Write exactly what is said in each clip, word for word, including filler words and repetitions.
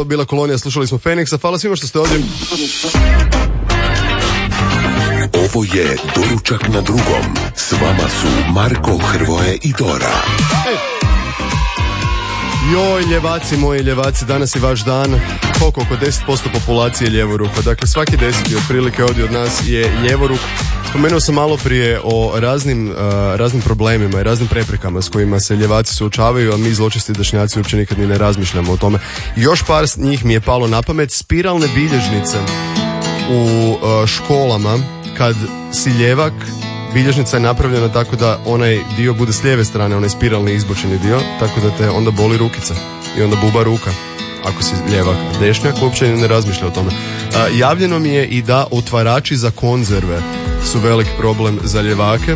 ovo bila Kolonija, slušali smo Feniksa. Hvala svima što ste ovdje. Ovo je Doručak na drugom. S vama su Marko, Hrvoje i Dora. Joj, ljevaci, moji ljevaci, danas je vaš dan. Koliko? Oko deset posto populacije je ljevoruka. Dakle, svaki deseti otprilike ovdje od nas je ljevoruk. Spomenuo sam malo prije o raznim, uh, raznim problemima i raznim preprekama s kojima se ljevaci suočavaju, a mi zločesti dašnjaci uopće nikad ni ne razmišljamo o tome. Još par njih mi je palo na pamet. Spiralne bilježnice u uh, školama, kad si ljevak, bilježnica je napravljena tako da onaj dio bude s lijeve strane, onaj spiralni izbočeni dio, tako da te onda boli rukica i onda buba ruka ako si ljevak. Dešnjak uopće ne razmišlja o tome. A, javljeno mi je i da otvarači za konzerve su velik problem za ljevake,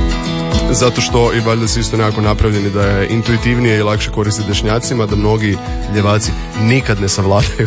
zato što i valjda su isto nekako napravljeni da je intuitivnije i lakše koristiti dešnjacima, da mnogi ljevaci nikad ne savladaju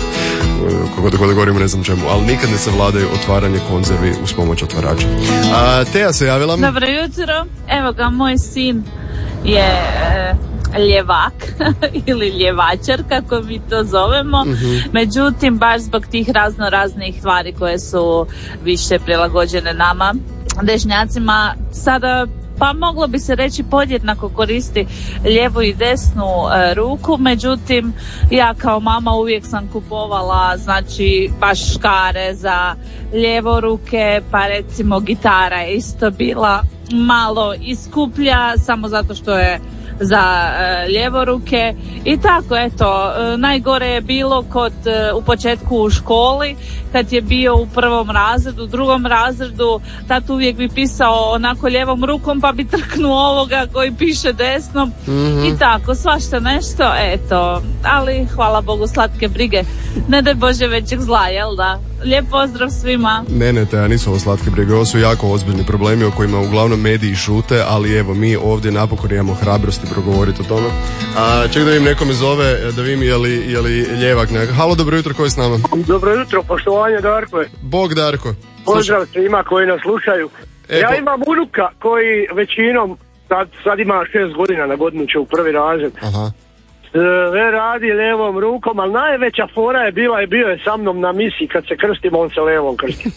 kako da govorimo ne znam čemu, ali nikad ne savladaju otvaranje konzervi uz pomoć otvarača. A, Teja se javila. Dobro jutro, evo ga, moj sin je e, ljevak ili ljevačar, kako mi to zovemo. Mm-hmm. Međutim, baš zbog tih razno raznih stvari koje su više prilagođene nama, dešnjacima, sada pa moglo bi se reći podjednako koristi lijevu i desnu e, ruku, međutim ja kao mama uvijek sam kupovala znači baš škare za ljevoruke, pa recimo gitara je isto bila malo iskuplja samo zato što je za e, ljevoruke i tako eto, e, najgore je bilo kod e, u početku u školi kad je bio u prvom razredu, u drugom razredu tat uvijek bi pisao onako lijevom rukom pa bi trknuo ovoga koji piše desnom. Mm-hmm. I tako, svašta nešto, eto, ali hvala Bogu slatke brige, ne daj Bože većeg zla, jel da? Lijep pozdrav svima. Ne, ne, te, nisu ovo slatke brige, ovo su jako ozbiljni problemi o kojima uglavnom mediji šute, ali evo, mi ovdje napokon imamo hrabrosti progovoriti o tome. A, ček da im nekome zove, da vidim je li, je li ljevak nekako. Halo, dobro jutro, ko je s nama? Dobro jutro, poštovanje Darko. Bog Darko. Pozdrav svima koji nas slušaju. E, ja po... imam unuka koji većinom, sad, sad ima šest godina, na godinu će u prvi razred. Aha. Sve radi levom rukom, ali najveća fora je bila je bio je sa mnom na misiji kad se krstimo, on se levom krsti.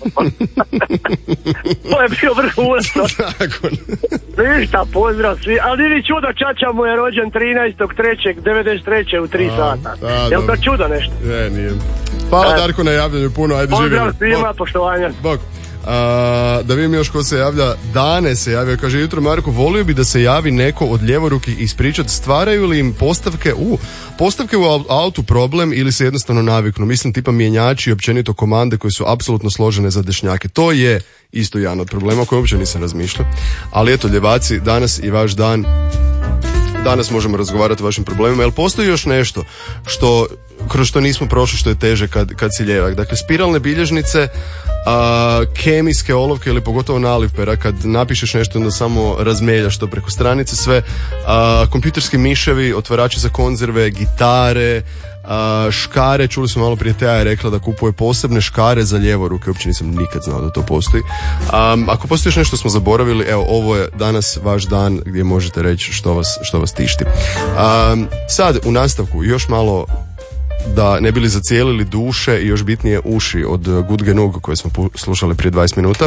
To je bio vrhunac. Ništa, pozdrav svi. Ali vidi čudo, čača mu je rođen trinaestog trećeg devedeset treće u tri sata. Je li to čudo nešto? Ne, nije. Hvala Darko na javljanju puno, ajde živjeli. Pozdrav svima, poštovanja. Bog. A, da vidim još ko se javlja. Dane se javio, kaže jutro Marko, volio bi da se javi neko od ljevoruki ispričati stvaraju li im postavke u postavke u autu problem ili se jednostavno naviknu, mislim tipa mjenjači i općenito komande koje su apsolutno složene za dešnjake. To je isto jedan od problema koji uopće nisam razmišljao, ali eto ljevaci, danas i vaš dan, danas možemo razgovarati o vašim problemima. Jel postoji još nešto što kroz što nismo prošli, što je teže kad, kad si ljevak? Dakle, spiralne bilježnice, a, kemijske olovke ili pogotovo nalivpera, kad napišeš nešto onda samo razmeljaš to preko stranice, sve, a, kompjuterski miševi, otvarači za konzerve, gitare, a, škare, čuli smo malo prije, Teja je rekla da kupuje posebne škare za ljevoruke, uopće nisam nikad znao da to postoji. A, ako postoji još nešto smo zaboravili, evo, ovo je danas vaš dan gdje možete reći što vas, što vas tišti. A, sad, u nastavku, još malo da ne bili zacijelili duše i još bitnije uši od Good Genug koje smo slušali prije dvadeset minuta.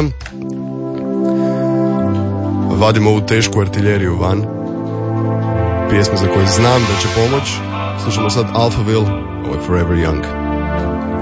Vadimo ovu tešku artiljeriju van. Pjesme za koje znam da će pomoć. Slušamo sad Alphaville, ovo je Forever Young.